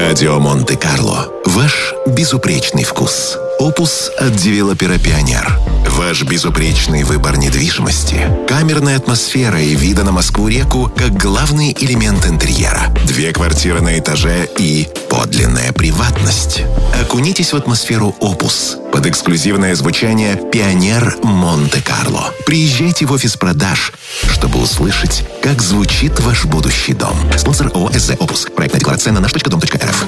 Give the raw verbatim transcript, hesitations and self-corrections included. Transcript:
Радио Монте-Карло. Ваш безупречный вкус. Опус от девелопера «Пионер». Ваш безупречный выбор недвижимости. Камерная атмосфера и вида на Москву-реку как главный элемент интерьера. Две квартиры на этаже и подлинная приватность. Окунитесь в атмосферу «Опус» под эксклюзивное звучание «Пионер Монте-Карло». Приезжайте в офис продаж, чтобы услышать, как звучит ваш будущий дом. Спонсор ООО «СЗ Опус». Проектная декларация на наш точка дом точка эр эф.